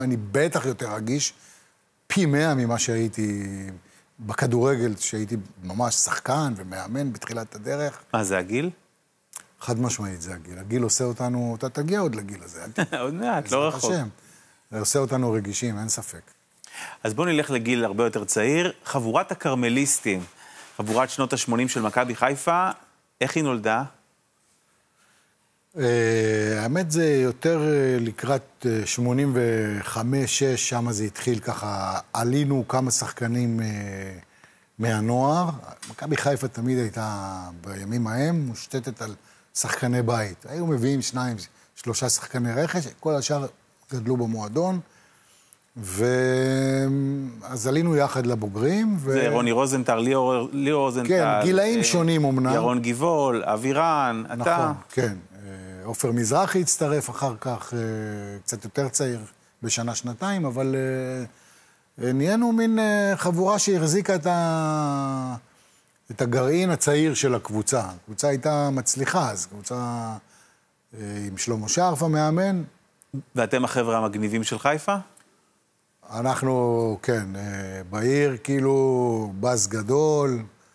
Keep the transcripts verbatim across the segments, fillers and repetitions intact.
אני בטח יותר רגיש, פי מאה ממה שהייתי בכדורגל, שהייתי ממש שחקן ומאמן בתחילת הדרך. מה, זה הגיל? חד משמעית זה הגיל. הגיל עושה אותנו, אתה תגיע עוד לגיל הזה. עוד מעט, לא רחוק. זה עושה אותנו רגישים, אין ספק. אז בואו נלך לגיל הרבה יותר צעיר. חבורת הקרמליסטים, חבורת שנות ה-שמונים של מכבי חיפה, איך היא נולדה? האמת זה יותר לקראת שמונים וחמש שש, שם זה התחיל ככה, עלינו כמה שחקנים מהנוער. מכבי חיפה תמיד הייתה בימים ההם מושתתת על שחקני בית. היו מביאים שניים, שלושה שחקני רכש, כל השאר גדלו במועדון. ואז עלינו יחד לבוגרים. זה רוני רוזנטל, ליאור רוזנטל. כן, גילאים שונים אמנם. ירון גיבול, אבירן, אתה. נכון, כן. עופר מזרחי הצטרף אחר כך, קצת יותר צעיר, בשנה, שנתיים, אבל נהיינו מין חבורה שהחזיקה את, ה... את הגרעין הצעיר של הקבוצה. הקבוצה הייתה מצליחה, אז קבוצה עם שלמה שרף המאמן. ואתם החבר'ה המגניבים של חיפה? אנחנו, כן, בעיר כאילו בס גדול.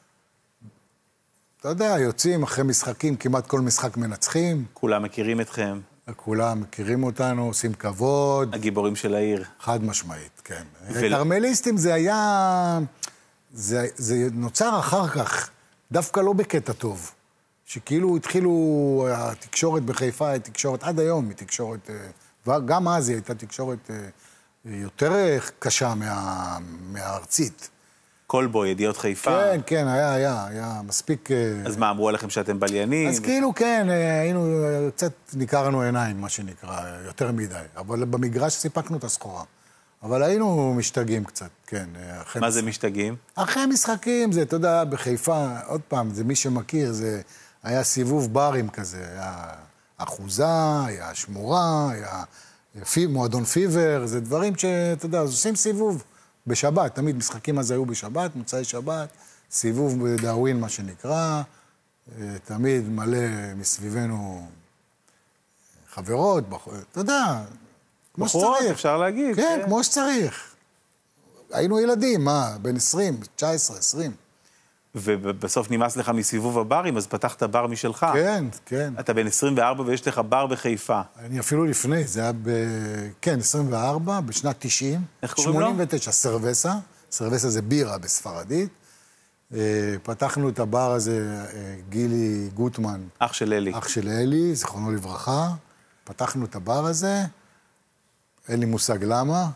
אתה יודע, יוצאים אחרי משחקים, כמעט כל משחק מנצחים. כולם מכירים אתכם. כולם מכירים אותנו, עושים כבוד. הגיבורים של העיר. חד משמעית, כן. ו... קרמליסטים זה היה... זה, זה נוצר אחר כך, דווקא לא בקטע טוב. שכאילו התחילו, התקשורת בחיפה, התקשורת עד היום, התקשורת... וגם אז היא הייתה תקשורת יותר קשה מה, מהארצית. קולבו, ידיעות חיפה. כן, כן, היה, היה, היה מספיק... אז מה, אמרו עליכם שאתם בליינים? אז כאילו, כן, היינו, קצת ניכרנו עיניים, מה שנקרא, יותר מדי. אבל במגרש סיפקנו את הסחורה. אבל היינו משתגעים קצת, כן. מה זה משתגעים? אחרי משחקים, זה, אתה יודע, בחיפה, עוד פעם, זה מי שמכיר, זה היה סיבוב ברים כזה, היה אחוזה, היה שמורה, היה מועדון פיבר, זה דברים שאתה יודע, אז עושים סיבוב. בשבת, תמיד משחקים אז היו בשבת, מוצאי שבת, סיבוב בדאווין, מה שנקרא, תמיד מלא מסביבנו חברות, בחור, אתה יודע, כמו בחורות, שצריך. אפשר להגיד. כן, כמו שצריך. היינו ילדים, מה, בין עשרים, תשע עשרה, עשרים. ובסוף נמאס לך מסיבוב הברים, אז פתחת בר משלך. כן, כן. אתה בן עשרים וארבע ויש לך בר בחיפה. אני אפילו לפני, זה היה ב... כן, עשרים וארבע, בשנת תשעים. איך קוראים לו? שמונים ותשע, סרבסה. סרבסה זה בירה בספרדית. פתחנו את הבר הזה, גילי גוטמן. אח של אלי. אח של אלי, זכרונו לברכה. פתחנו את הבר הזה. אין לי מושג למה.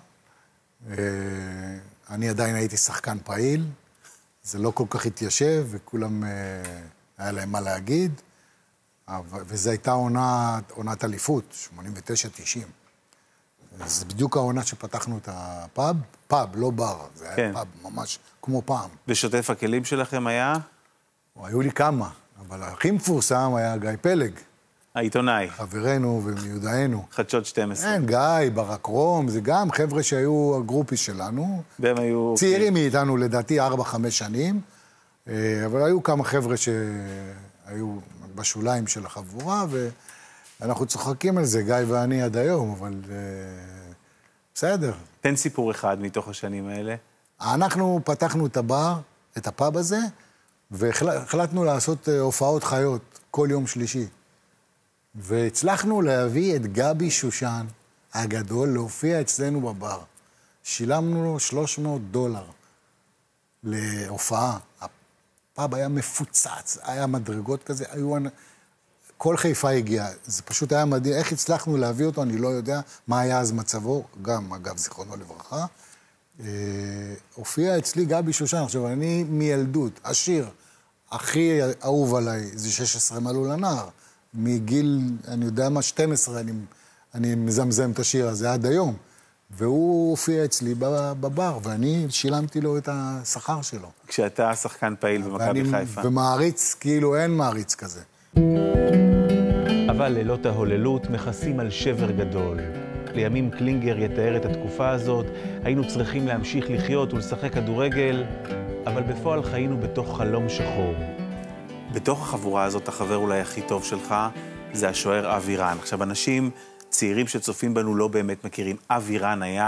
אני עדיין הייתי שחקן פעיל. זה לא כל כך התיישב, וכולם, היה להם מה להגיד. וזו הייתה עונת, עונת אליפות, שמונים ותשע תשעים. זה בדיוק העונה שפתחנו את הפאב. פאב, לא בר. זה היה כן. פאב ממש כמו פעם. ושוטף הכלים שלכם היה? היו לי כמה, אבל הכי מפורסם היה גיא פלג. העיתונאי. חברנו ומיודענו. חדשות שתים עשרה. כן, גיא, ברק רום, זה גם חבר'ה שהיו הגרופיס שלנו. והם היו... צעירים מאיתנו, לדעתי, ארבע, חמש שנים. אבל היו כמה חבר'ה שהיו בשוליים של החבורה, ואנחנו צוחקים על זה, גיא ואני עד היום, אבל בסדר. תן סיפור אחד מתוך השנים האלה. אנחנו פתחנו את הבר, את הפאב הזה, והחלטנו לעשות הופעות חיות כל יום שלישי. והצלחנו להביא את גבי שושן הגדול להופיע אצלנו בבר. שילמנו לו שלוש מאות דולר להופעה. הפאב היה מפוצץ, היה מדרגות כזה, היו... כל חיפה הגיע, זה פשוט היה מדהים. איך הצלחנו להביא אותו, אני לא יודע מה היה אז מצבו, גם אגב זיכרונו לברכה. הופיע אצלי גבי שושן, עכשיו אני מילדות, השיר הכי אהוב עליי, זה שש עשרה מלאו לנער. מגיל, אני יודע מה, שתים עשרה, אני, אני מזמזם את השיר הזה עד היום. והוא הופיע אצלי בבר, ואני שילמתי לו את השכר שלו. כשאתה שחקן פעיל במכבי חיפה. ומעריץ, כאילו אין מעריץ כזה. אבל לילות ההוללות מכסים על שבר גדול. לימים קלינגר יתאר את התקופה הזאת, היינו צריכים להמשיך לחיות ולשחק כדורגל, אבל בפועל חיינו בתוך חלום שחור. בתוך החבורה הזאת, החבר אולי הכי טוב שלך, זה השוער אבירן. עכשיו, אנשים צעירים שצופים בנו לא באמת מכירים. אבירן היה